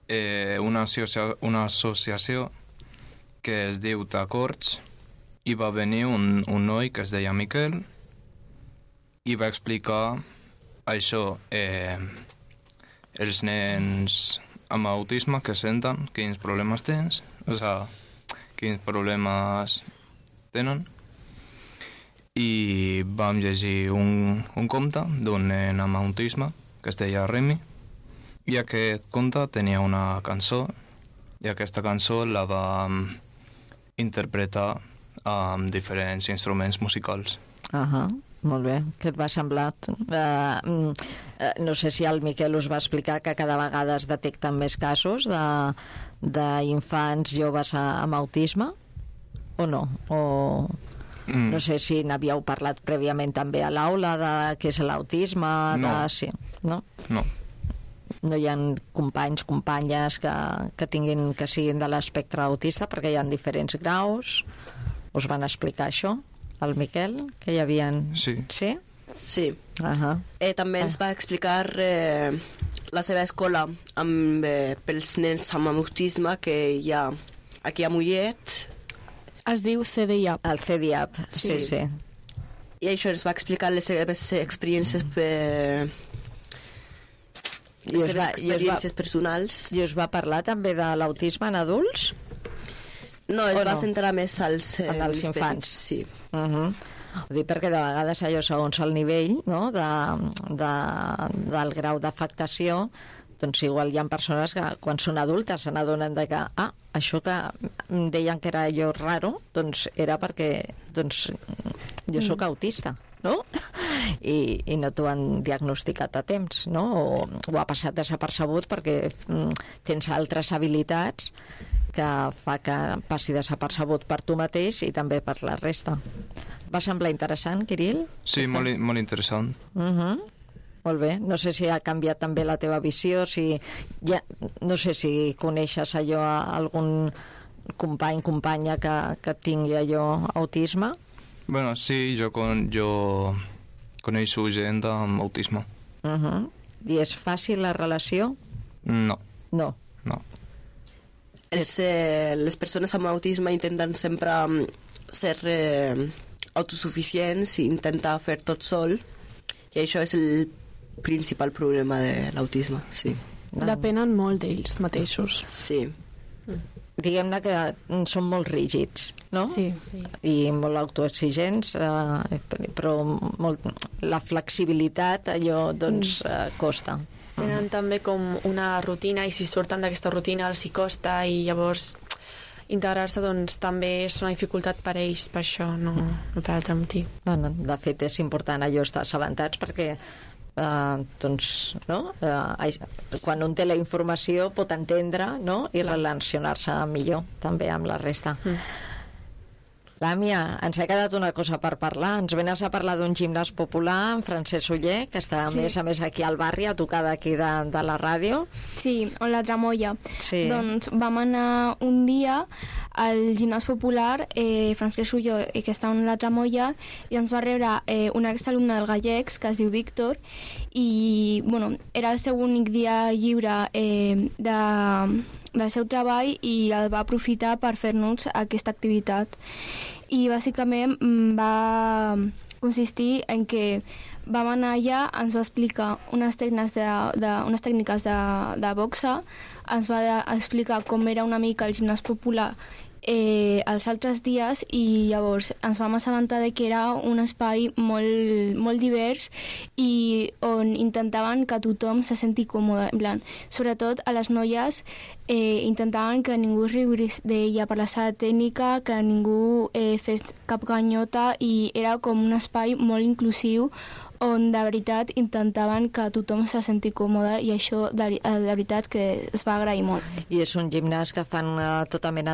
una associació que es diu Tacords, i va venir un noi que es deia Miquel i va explicar això, els nens amb autisme que senten, quins problemes tens, quins problemes tenen, i vam llegir un conte d'un nen amb autisme que es deia Remi, i aquest conte tenia una cançó, i aquesta cançó la va interpretar amb diferents instruments musicals. Molt bé, què et va semblar? No sé si el Miquel us va explicar que cada vegada es detecten més casos d'infants joves amb autisme, o no? No sé si n'havíeu parlat prèviament també a l'aula de què és l'autisme. Sí, no? No hi ha companys, companyes que siguin de l'espectre autista, perquè hi ha diferents graus. Us van explicar això, el Miquel, que hi havia... Sí. Sí? Sí. També ens va explicar la seva escola pels nens amb autisme que hi ha aquí a Mollet. Es diu CDIAP. El CDIAP, sí. I això ens va explicar les seves experiències personals. I us va parlar també de l'autisme en adults? No, es va centrar més als infants. Sí. Ho dic perquè de vegades allò, segons el nivell, no, del grau d'afectació, doncs igual hi ha persones que quan són adultes se n'adonen de que això que em deien que era allò raro, doncs era perquè jo sóc autista, no? I no t'ho han diagnosticat a temps, no? O ha passat desapercebut perquè tens altres habilitats que fa que passi desapercebut per tu mateix i també per la resta. Va semblar interessant, Kirill? Sí, molt interessant. Molt bé, no sé si ha canviat també la teva visió, no sé si coneixes allò algun company, companya que tingui allò autisme. Bueno, sí, jo coneixo gent amb autisme. I és fàcil la relació? No. Les persones amb autisme intenten sempre ser autosuficients i intentar fer tot sol, i això és el principal problema de l'autisme, sí. Depenen molt d'ells mateixos. Sí. Diguem-ne que són molt rígids, no? Sí. I molt autoexigents, però la flexibilitat allò doncs costa. Tenen també com una rutina i si surten d'aquesta rutina els hi costa i llavors integrar-se doncs també és una dificultat per ells, per això, no per altre motiu. Bueno, de fet és important allò estar assabentats perquè quan un té la informació pot entendre, no? I relacionar-se millor també amb la resta. Làmia, ens ha quedat una cosa per parlar. Ens venes a parlar d'un gimnàs popular, en Francesc Oller, que està a més aquí al barri, a tocar d'aquí de la ràdio. Sí, on la Tramoia. Sí. Doncs vam anar un dia al gimnàs popular, Francesc Oller, que està on la Tramoia, i ens va rebre un exalumne del Gallecs, que es diu Víctor, i bueno, era el seu únic dia lliure del seu treball i el va aprofitar per fer-nos aquesta activitat. I bàsicament va consistir en que vam anar allà, ens va explicar unes tècniques de boxa, ens va explicar com era una mica el gimnàs popular els altres dies i llavors ens vam assabentar de que era un espai molt divers i on intentaven que tothom se senti còmode, en plan, sobretot a les noies intentaven que ningú es riurés d'ella per la seva tècnica, que ningú fes cap ganyota i era com un espai molt inclusiu on de veritat intentaven que tothom se senti còmode i això de veritat que es va agrair molt. I és un gimnàs que fan tota mena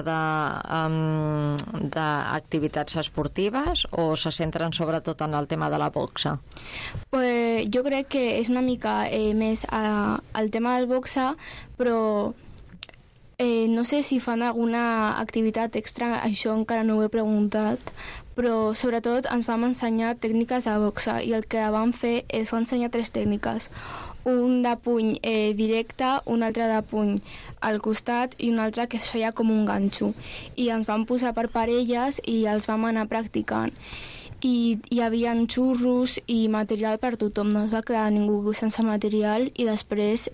d'activitats esportives o se centren sobretot en el tema de la boxa? Jo crec que és una mica més el tema del boxa, però no sé si fan alguna activitat extra, això encara no ho he preguntat, però sobretot ens vam ensenyar tècniques de boxa i el que vam fer és ensenyar 3 tècniques. un de puny directe, un altre de puny al costat i un altre que es feia com un ganxo. I ens vam posar per parelles i els vam anar practicant. I hi havia xurros i material per tothom, no es va quedar ningú sense material i després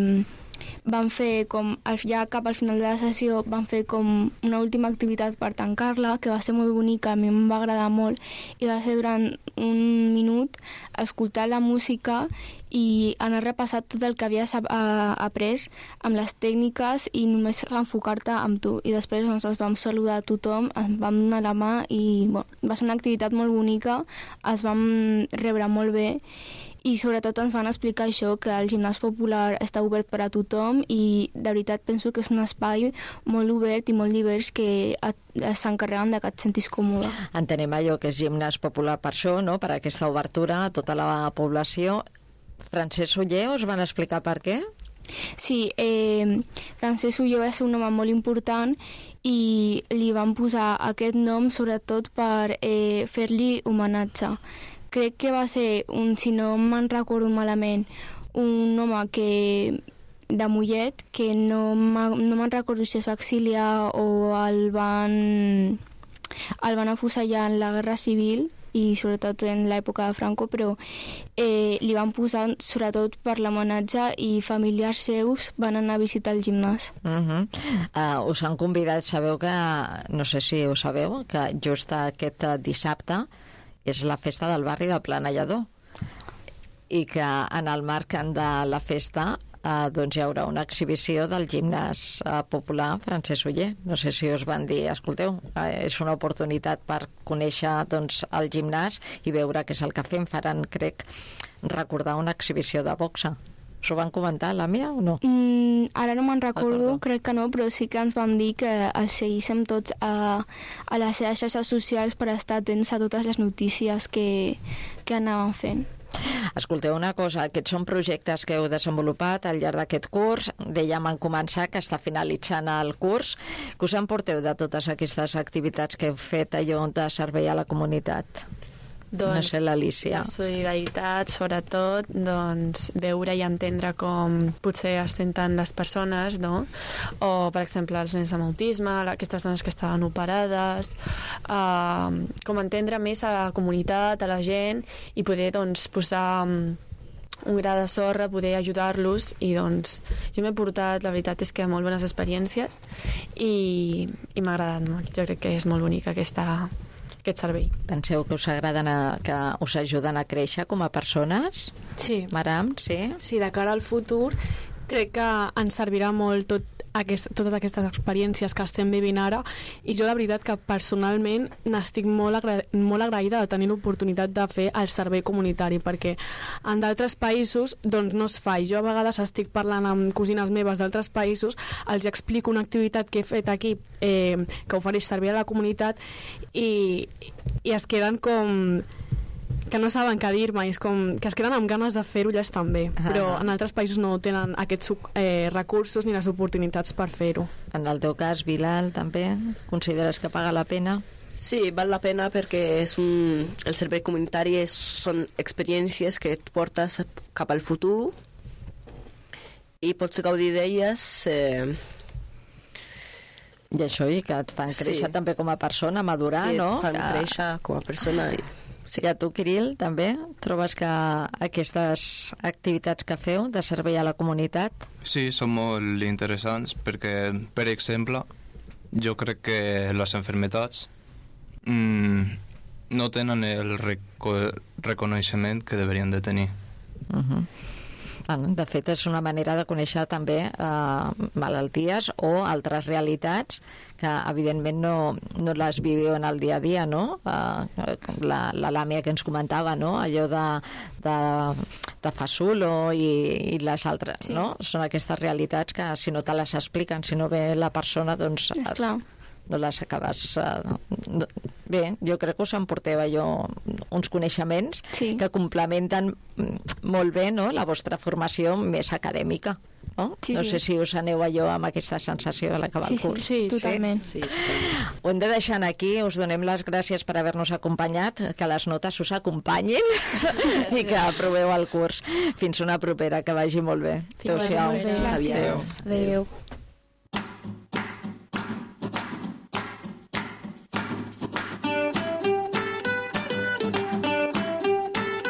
vam fer com, ja cap al final de la sessió, vam fer com una última activitat per tancar-la, que va ser molt bonica, a mi em va agradar molt, i va ser durant un minut escoltar la música i anar repassat tot el que havies après amb les tècniques i només enfocar-te amb tu. I després ens vam saludar a tothom, ens vam donar la mà i va ser una activitat molt bonica, es vam rebre molt bé i sobretot ens van explicar això, que el gimnàs popular està obert per a tothom i de veritat penso que és un espai molt obert i molt divers que s'encarreguen que et sentis còmode. Entenem allò que és gimnàs popular per això, no? Per aquesta obertura a tota la població. Francesc Oller, us van explicar per què? Sí, Francesc Oller va ser un home molt important i li van posar aquest nom sobretot per fer-li homenatge. Crec que va ser, si no me'n recordo malament, un home de Mollet, que no me'n recordo si es va exiliar o el van afusellar en la Guerra Civil i sobretot en l'època de Franco, però li van posar sobretot per l'homenatge i familiars seus van anar a visitar el gimnàs. Us han convidat, sabeu que, no sé si ho sabeu, que just aquest dissabte és la festa del barri del Planellador i que en el marc de la festa doncs hi haurà una exhibició del gimnàs popular Francesc Oller. No sé si us van dir, escolteu, és una oportunitat per conèixer doncs, el gimnàs i veure què és el que fem. Faran, crec, recordar una exhibició de boxa. Us ho van comentar, la meva, o no? Ara no me'n recordo, crec que no, però sí que ens van dir que els seguíssim tots a les seves xarxes socials per estar atents a totes les notícies que anaven fent. Escolteu una cosa, aquests són projectes que heu desenvolupat al llarg d'aquest curs. Dèiem en començar que està finalitzant el curs. Què us en porteu de totes aquestes activitats que heu fet allò de servei a la comunitat? Doncs, no sé, l'Alícia. La solidaritat, sobretot, doncs, veure i entendre com potser es senten les persones, no? O, per exemple, els nens amb autisme, aquestes dones que estaven operades, com entendre més a la comunitat, a la gent, i poder, doncs, posar un gra de sorra, poder ajudar-los, i doncs jo m'he portat, la veritat és que molt bones experiències i m'ha agradat molt. Jo crec que és molt bonic aquest servei. Penseu que us agraden, que us ajuden a créixer com a persones? Sí. Maram, sí? Sí, de cara al futur crec que ens servirà molt totes aquestes experiències que estem vivint ara, i jo de veritat que personalment n'estic molt agraïda de tenir l'oportunitat de fer el servei comunitari, perquè en d'altres països doncs no es fa, i jo a vegades estic parlant amb cosines meves d'altres països, els explico una activitat que he fet aquí que ofereix servei a la comunitat i es queden com que no saben què dir-me, és com que es queden amb ganes de fer-ho elles també, però en altres països no tenen aquests recursos ni les oportunitats per fer-ho. En el teu cas, Bilal, també consideres que paga la pena? Sí, val la pena perquè el servei comunitari són experiències que et portes cap al futur i pots gaudir d'elles. I això, i que et fan créixer també com a persona, madurar, no? Sí, et fan créixer com a persona. Sí, que tu, Kirill, també trobes que aquestes activitats que feu de servei a la comunitat... Sí, són molt interessants perquè, per exemple, jo crec que les malalties no tenen el reconeixement que deurien de tenir. De fet, és una manera de conèixer també malalties o altres realitats que, evidentment, no les viveu en el dia a dia, no? La Làmia que ens comentava, no? Allò de Fasulo i les altres, sí. No? Són aquestes realitats que, si no te les expliquen, si no ve la persona, doncs... Esclar. No les acabes... Bé, jo crec que us emporteu allò uns coneixements que complementen molt bé, no?, la vostra formació més acadèmica. no? Sí, No sí. sé si us aneu allò amb aquesta sensació de l'acabar el curs. Sí, totalment. Sí. Ho hem de deixar aquí, us donem les gràcies per haver-nos acompanyat, que les notes us acompanyin i que aproveu el curs. Fins una propera, que vagi molt bé. Adéu-siau. molt bé. Gràcies. Adéu.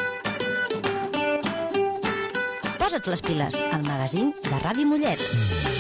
Posa't les piles, al magazín de Ràdio Mollet.